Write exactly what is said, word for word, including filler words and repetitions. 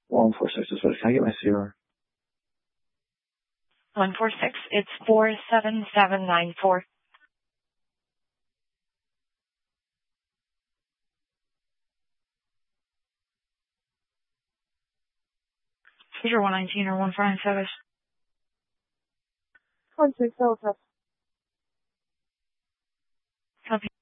One four six is what? Can I get my C R? One four six. It's four seven seven nine four. Zero one nineteen or one four nine seven. One six. Copy.